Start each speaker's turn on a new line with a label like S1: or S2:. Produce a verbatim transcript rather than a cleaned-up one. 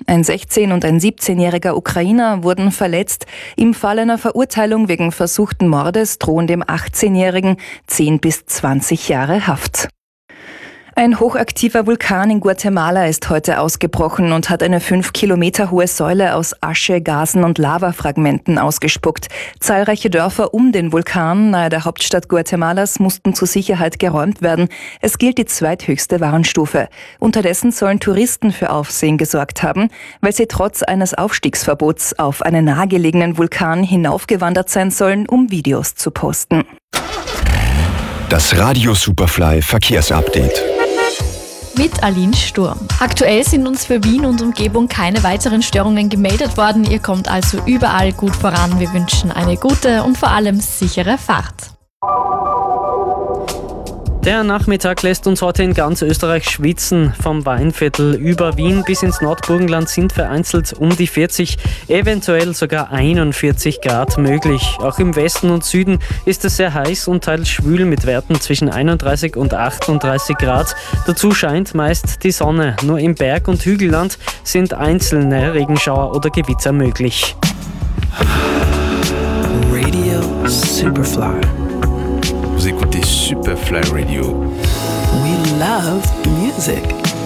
S1: Ein sechzehn- und ein siebzehnjähriger Ukrainer wurden verletzt. Im Fall einer Verurteilung wegen versuchten Mordes drohen dem achtzehnjährigen zehn bis zwanzig Jahre Haft. Ein hochaktiver Vulkan in Guatemala ist heute ausgebrochen und hat eine fünf Kilometer hohe Säule aus Asche, Gasen und Lavafragmenten ausgespuckt. Zahlreiche Dörfer um den Vulkan nahe der Hauptstadt Guatemalas mussten zur Sicherheit geräumt werden. Es gilt die zweithöchste Warnstufe. Unterdessen sollen Touristen für Aufsehen gesorgt haben, weil sie trotz eines Aufstiegsverbots auf einen nahegelegenen Vulkan hinaufgewandert sein sollen, um Videos zu posten.
S2: Das Radio Superfly Verkehrsupdate.
S3: Mit Aline Sturm. Aktuell sind uns für Wien und Umgebung keine weiteren Störungen gemeldet worden. Ihr kommt also überall gut voran. Wir wünschen eine gute und vor allem sichere Fahrt.
S4: Der Nachmittag lässt uns heute in ganz Österreich schwitzen. Vom Weinviertel über Wien bis ins Nordburgenland sind vereinzelt um die vierzig, eventuell sogar einundvierzig Grad möglich. Auch im Westen und Süden ist es sehr heiß und teils schwül mit Werten zwischen einunddreißig und achtunddreißig Grad. Dazu scheint meist die Sonne. Nur im Berg- und Hügelland sind einzelne Regenschauer oder Gewitter möglich.
S5: Radio Superfly.
S6: Vous écoutez Superfly Radio.
S5: We love music.